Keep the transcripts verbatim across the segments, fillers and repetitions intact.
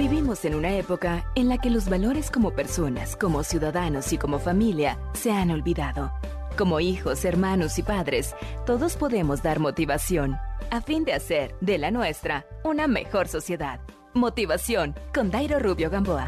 Vivimos en una época en la que los valores como personas, como ciudadanos y como familia se han olvidado. Como hijos, hermanos y padres, todos podemos dar motivación a fin de hacer de la nuestra una mejor sociedad. Motivación con Dairo Rubio Gamboa.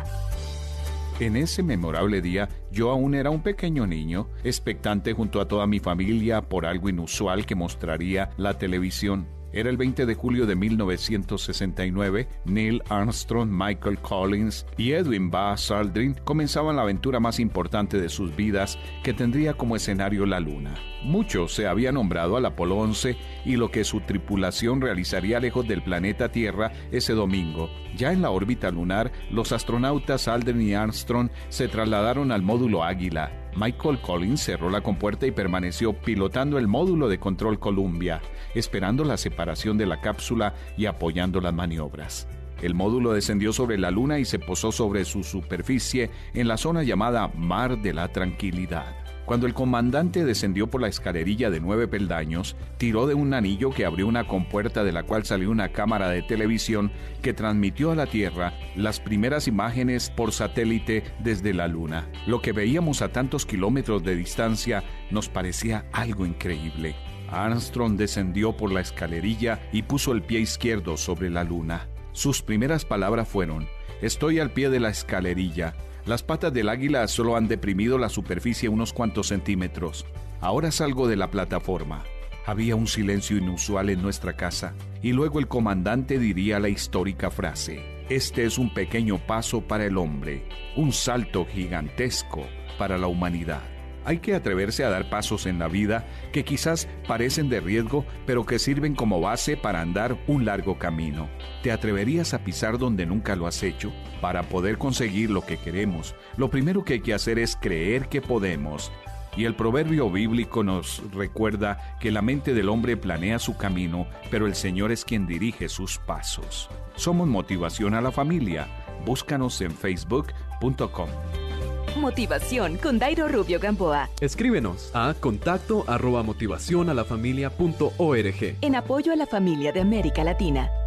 En ese memorable día, yo aún era un pequeño niño, expectante junto a toda mi familia por algo inusual que mostraría la televisión. Era el veinte de julio de mil novecientos sesenta y nueve, Neil Armstrong, Michael Collins y Edwin Buzz Aldrin comenzaban la aventura más importante de sus vidas, que tendría como escenario la Luna. Muchos se había nombrado al Apolo once y lo que su tripulación realizaría lejos del planeta Tierra ese domingo. Ya en la órbita lunar, los astronautas Aldrin y Armstrong se trasladaron al módulo Águila. Michael Collins cerró la compuerta y permaneció pilotando el módulo de control Columbia, esperando la separación de la cápsula y apoyando las maniobras. El módulo descendió sobre la Luna y se posó sobre su superficie en la zona llamada Mar de la Tranquilidad. Cuando el comandante descendió por la escalerilla de nueve peldaños, tiró de un anillo que abrió una compuerta de la cual salió una cámara de televisión que transmitió a la Tierra las primeras imágenes por satélite desde la Luna. Lo que veíamos a tantos kilómetros de distancia nos parecía algo increíble. Armstrong descendió por la escalerilla y puso el pie izquierdo sobre la Luna. Sus primeras palabras fueron: «Estoy al pie de la escalerilla. Las patas del águila solo han deprimido la superficie unos cuantos centímetros. Ahora salgo de la plataforma». Había un silencio inusual en nuestra casa, y luego el comandante diría la histórica frase: «Este es un pequeño paso para el hombre, un salto gigantesco para la humanidad». Hay que atreverse a dar pasos en la vida que quizás parecen de riesgo, pero que sirven como base para andar un largo camino. ¿Te atreverías a pisar donde nunca lo has hecho? Para poder conseguir lo que queremos, lo primero que hay que hacer es creer que podemos. Y el proverbio bíblico nos recuerda que la mente del hombre planea su camino, pero el Señor es quien dirige sus pasos. Somos Motivación a la Familia. Búscanos en facebook punto com. Motivación con Dairo Rubio Gamboa. Escríbenos a contacto arroba motivación a la familia punto org. En apoyo a la familia de América Latina.